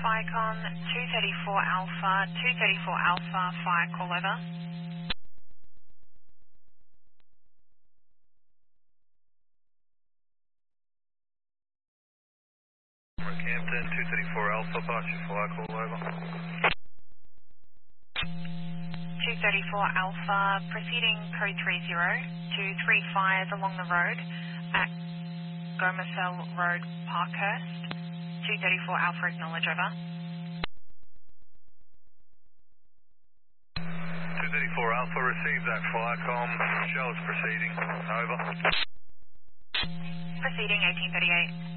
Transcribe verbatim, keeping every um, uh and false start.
Firecon two thirty-four Alpha, two thirty-four Alpha, fire call over. Campton, two thirty-four Alpha, Apache, fire call over. two thirty-four Alpha, proceeding code three zero to three fires along the road at Gomersall Road, Parkhurst. two thirty-four Alpha, acknowledge over. two thirty-four Alpha, receive that Firecom, show us proceeding, over. Proceeding eighteen thirty-eight.